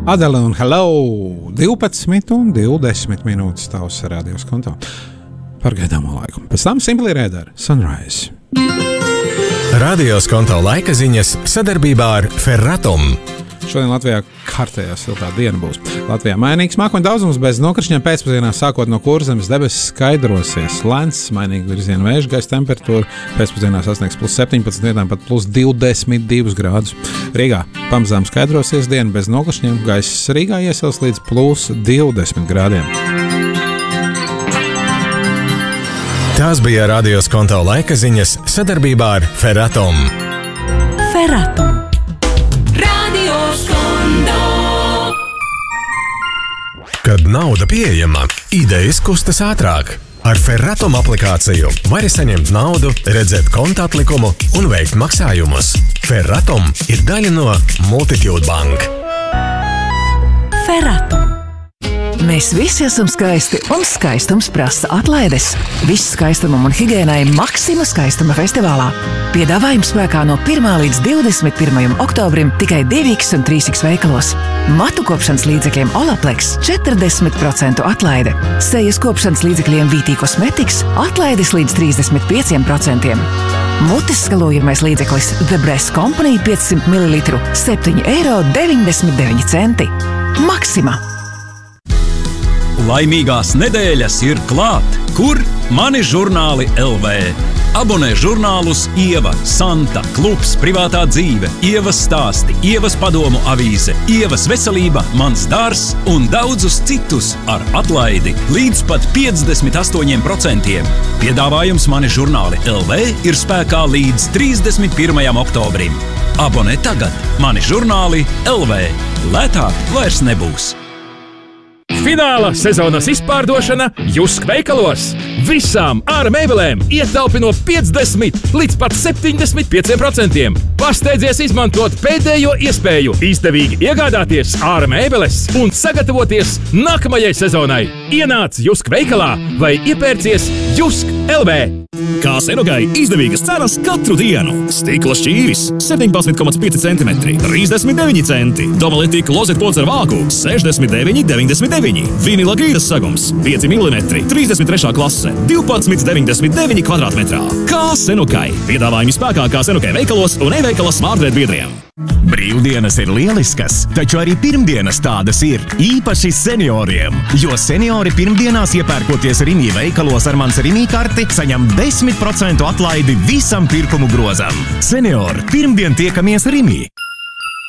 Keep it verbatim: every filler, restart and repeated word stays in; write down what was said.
Adele un Hello, divpadsmit un divdesmit minūtes tavs radios konto. Par gaidāmo laiku. Pēc tam Simply Red ar Sunrise. Radios konto laika ziņas sadarbībā ar Ferratum. Šodien Latvijā kārtējā siltā diena būs. Latvijā mainīgs mākoņu daudzums bez nokrišņiem pēcpusdienā sākot no Kurzemes debesis skaidrosies. Lēns, mainīgi virziena vēja, gaisa temperatūra pēcpusdienā sasniegs plus septiņpadsmit, vietām pat plus divdesmit divus grādus. Rīgā pamazām skaidrosies diena bez nokrišņiem, gaiss Rīgā iesils līdz plus divdesmit grādiem. Tās bija Radios konto laika ziņas sadarbībā ar Ferratum. Ferratum. Kad nauda pieejama, idejas kustas ātrāk. Ar Ferratum aplikāciju vari saņemt naudu, redzēt konta atlikumu un veikt maksājumus. Ferratum ir daļa no Multitude Bank. Ferratum. Mēs visi esam skaisti un skaistums prasa atlaides. Viss skaistumam un higiēnai Maxima skaistuma festivālā. Piedāvājums spēkā no pirmā līdz divdesmit pirmajam oktobrim tikai divi iks un trīs iks veikalos. Matu kopšanas līdzekļiem Olaplex četrdesmit procentu atlaide. Sejas kopšanas līdzekļiem Vītī Kosmetiks atlaides līdz trīsdesmit pieci procenti. Mutes skalojamais līdzeklis The Breast Company piecsimt mililitru septiņi eiro deviņdesmit deviņi centi. Maxima. Laimīgās nedēļas ir klāt, kur mani žurnāli L V. Abonē žurnālus Ieva, Santa, Klubs, Privātā dzīve, Ievas stāsti, Ievas padomu avīze, Ievas veselība, Mans dārs un daudzus citus ar atlaidi līdz pat piecdesmit astoņiem procentiem. Piedāvājums mani žurnāli L V ir spēkā līdz trīsdesmit pirmajam oktobrim. Abonē tagad mani žurnāli L V. Lētāk vairs nebūs. Fināla sezonas izpārdošana Jusk veikalos. Visām ārā mēbelēm ietaupi no piecdesmit līdz pat septiņdesmit pieciem procentiem. Pasteidzies izmantot pēdējo iespēju izdevīgi iegādāties ārā mēbeles un sagatavoties nākamajai sezonai. Ienāc Jusk veikalā vai iepērcies Jusk L V. Kā Senogai izdevīgas cenas katru dienu. Stikla šķīvis septiņpadsmit komats pieci centimetri, trīsdesmit deviņi centi. Domaleti klozetpods ar vāku sešdesmit deviņi deviņdesmit deviņi. Vinila gīras sagums pieci milimetri, trīsdesmit trešā klase, divpadsmit deviņdesmit deviņi kvadrātmetrā. Kā Senogai. Piedāvājumi spēkā kā Senogai veikalos un e-veikala smartveida biedriem. Brīvdienas ir lieliskas, taču arī pirmdienas tādas ir, īpaši senioriem. Jo seniori pirmdienās iepērkoties Rimi veikalos ar Mans Rimi karti, saņem desmit procentu atlaidi visam pirkumu grozam. Seniori, pirmdien tiekamies Rimi!